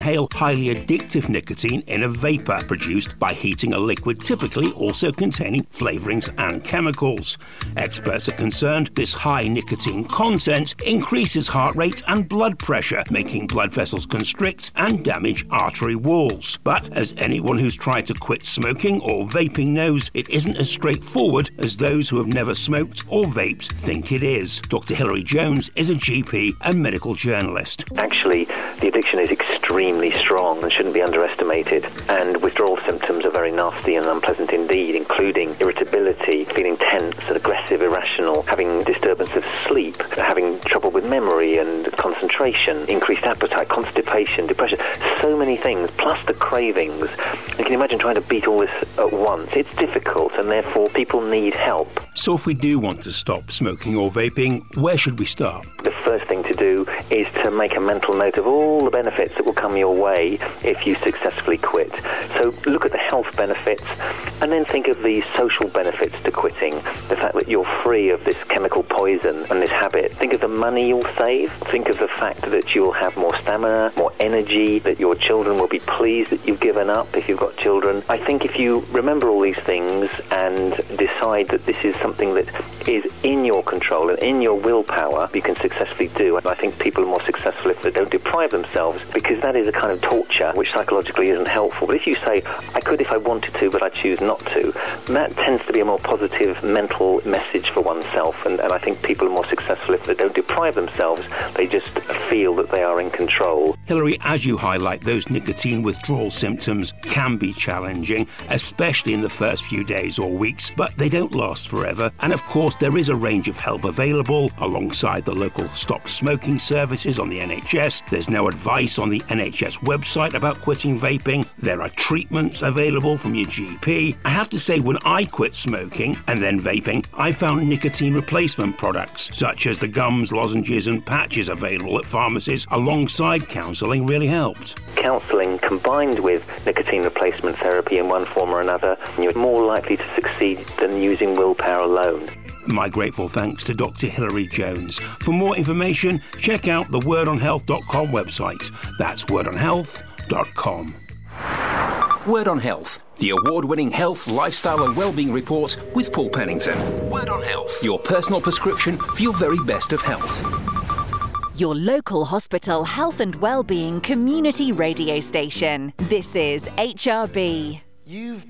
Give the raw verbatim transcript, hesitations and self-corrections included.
inhale highly addictive nicotine in a vapour produced by heating a liquid typically also containing flavourings and chemicals. Experts are concerned this high nicotine content increases heart rate and blood pressure, making blood vessels constrict and damage artery walls. But as anyone who's tried to quit smoking or vaping knows, it isn't as straightforward as those who have never smoked or vaped think it is. Doctor Hilary Jones is a G P and medical journalist. Actually, the addiction is extremely strong and shouldn't be underestimated, and withdrawal symptoms are very nasty and unpleasant indeed, including irritability, feeling tense and aggressive, irrational, having disturbance of sleep, having trouble with memory and concentration, increased appetite, constipation, depression, so many things, plus the cravings. You can imagine trying to beat all this at once. It's difficult, and therefore people need help. So if we do want to stop smoking or vaping, where should we start? The first thing to do is to make a mental note of all the benefits that will come your way if you successfully quit. So look at the health benefits and then think of the social benefits to quitting. The fact that you're free of this chemical poison and this habit. Think of the money you'll save. Think of the fact that you'll have more stamina, more energy, that your children will be pleased that you've given up if you've got children. I think if you remember all these things and decide that this is something that is in your control and in your willpower, you can successfully do. And I think people are more successful if they don't deprive themselves, because that is a kind of torture which psychologically isn't helpful. But if you say, I could if I wanted to, but I choose not to, that tends to be a more positive mental message for oneself. And, and I think people are more successful if they don't deprive themselves. They just feel that they are in control. Hilary, as you highlight, those nicotine withdrawal symptoms can be challenging, especially in the first few days or weeks, but they don't last forever. And of course, there is a range of help available alongside the local stop smoking services on the N H S. There's no advice on the N H S website about quitting vaping. There are treatments available from your G P. I have to say, when I quit smoking and then vaping, I found nicotine replacement products such as the gums, lozenges and patches available at pharmacies alongside counselling really helped. Counselling combined with nicotine replacement therapy in one form or another, you're more likely to succeed than using willpower alone. My grateful thanks to Doctor Hilary Jones. For more information, check out the word on health dot com website. That's word on health dot com. Word on Health, the award-winning health, lifestyle and wellbeing report with Paul Pennington. Word on Health, your personal prescription for your very best of health. Your local hospital health and wellbeing community radio station. This is H R B. You've